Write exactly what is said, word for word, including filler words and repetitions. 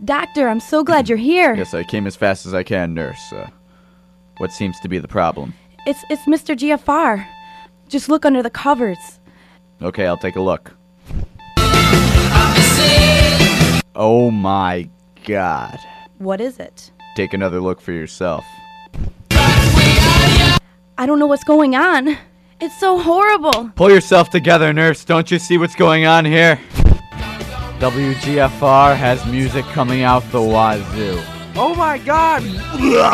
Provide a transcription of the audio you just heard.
Doctor, I'm so glad you're here. Yes, I came as fast as I can, nurse. Uh, what seems to be the problem? It's it's Mister G F R. Just look under the covers. Okay, I'll take a look. Oh my God. What is it? Take another look for yourself. I don't know what's going on. It's so horrible. Pull yourself together, nurse. Don't you see what's going on here? W G F R has music coming out the wazoo. Oh my God!